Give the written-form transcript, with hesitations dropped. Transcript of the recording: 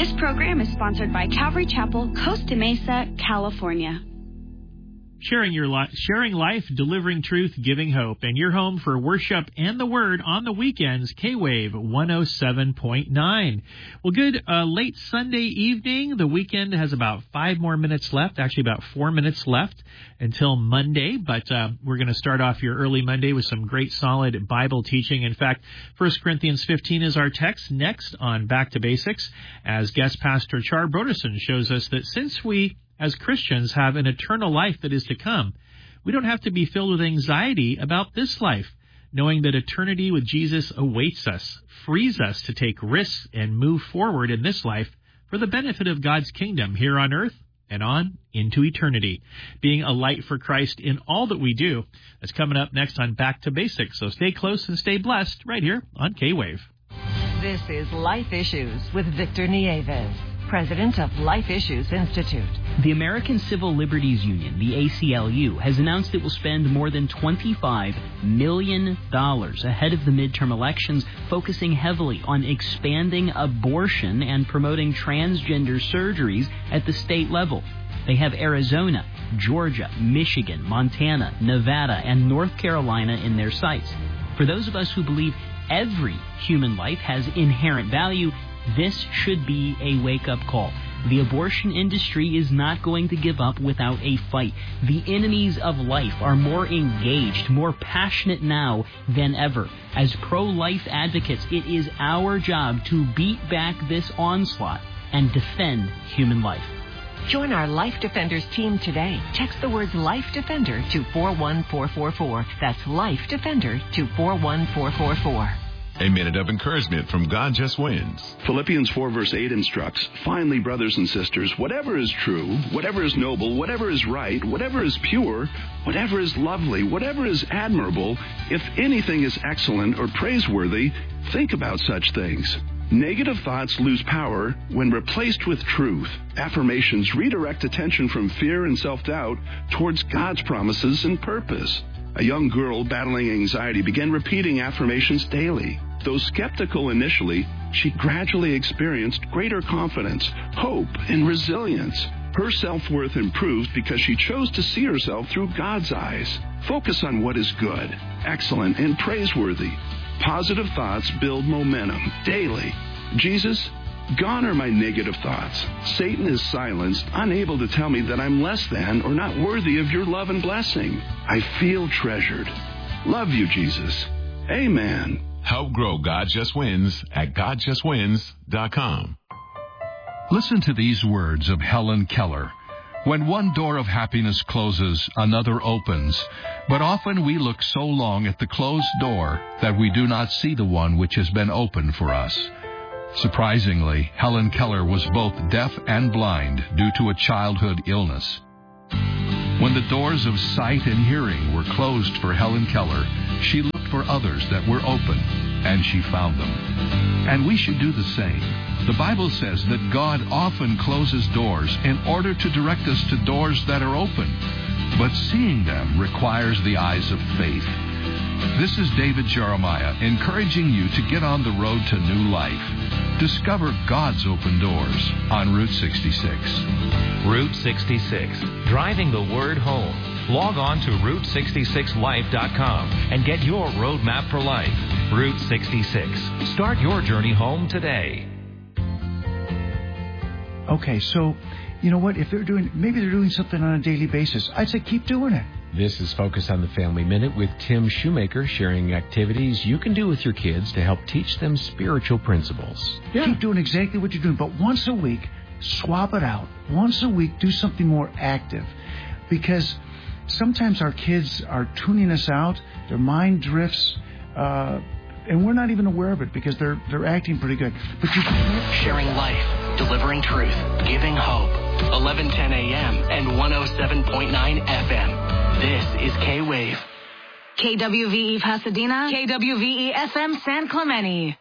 This program is sponsored by Calvary Chapel, Costa Mesa, California. Sharing life, delivering truth, giving hope. And you're home for worship and the Word on the weekends, K-Wave 107.9. Well, good late Sunday evening. The weekend has about 5 more minutes left, actually about 4 minutes left until Monday. But we're going to start off your early Monday with some great solid Bible teaching. In fact, 1 Corinthians 15 is our text next on Back to Basics, as guest pastor Char Broderson shows us that since we as Christians have an eternal life that is to come, we don't have to be filled with anxiety about this life, knowing that eternity with Jesus awaits us, frees us to take risks and move forward in this life for the benefit of God's kingdom here on earth and on into eternity. Being a light for Christ in all that we do. That's coming up next on Back to Basics. So stay close and stay blessed right here on K-Wave. This is Life Issues with Victor Nieves, president of Life Issues Institute. The American Civil Liberties Union, the ACLU, has announced it will spend more than $25 million ahead of the midterm elections, focusing heavily on expanding abortion and promoting transgender surgeries at the state level. They have Arizona, Georgia, Michigan, Montana, Nevada, and North Carolina in their sights. For those of us who believe every human life has inherent value, this should be a wake-up call. The abortion industry is not going to give up without a fight. The enemies of life are more engaged, more passionate now than ever. As pro-life advocates, it is our job to beat back this onslaught and defend human life. Join our Life Defenders team today. Text the words Life Defender to 41444. That's Life Defender to 41444. A minute of encouragement from God Just Wins. Philippians 4 verse 8 instructs, "Finally, brothers and sisters, whatever is true, whatever is noble, whatever is right, whatever is pure, whatever is lovely, whatever is admirable, if anything is excellent or praiseworthy, think about such things." Negative thoughts lose power when replaced with truth. Affirmations redirect attention from fear and self-doubt towards God's promises and purpose. A young girl battling anxiety began repeating affirmations daily. Though skeptical initially, she gradually experienced greater confidence, hope, and resilience. Her self-worth improved because she chose to see herself through God's eyes. Focus on what is good, excellent, and praiseworthy. Positive thoughts build momentum daily. Jesus, gone are my negative thoughts. Satan is silenced, unable to tell me that I'm less than or not worthy of your love and blessing. I feel treasured. Love you, Jesus. Amen. Help grow God Just Wins at GodJustWins.com. Listen to these words of Helen Keller. When one door of happiness closes, another opens. But often we look so long at the closed door that we do not see the one which has been opened for us. Surprisingly, Helen Keller was both deaf and blind due to a childhood illness. When the doors of sight and hearing were closed for Helen Keller, she looked for others that were open, and she found them. And we should do the same. The Bible says that God often closes doors in order to direct us to doors that are open. But seeing them requires the eyes of faith. This is David Jeremiah encouraging you to get on the road to new life. Discover God's open doors on Route 66. Route 66, driving the word home. Log on to Route66Life.com and get your roadmap for life. Route 66. Start your journey home today. Okay, so, you know what? If maybe they're doing something on a daily basis, I'd say keep doing it. This is Focus on the Family Minute with Tim Shoemaker, sharing activities you can do with your kids to help teach them spiritual principles. Yeah. Keep doing exactly what you're doing, but once a week, swap it out. Once a week, do something more active. Because sometimes our kids are tuning us out, their mind drifts, and we're not even aware of it because they're acting pretty good. But you can't. Sharing life, delivering truth, giving hope. 1110 a.m. and 107.9 FM. This is K-Wave. KWVE Pasadena, KWVE FM San Clemente.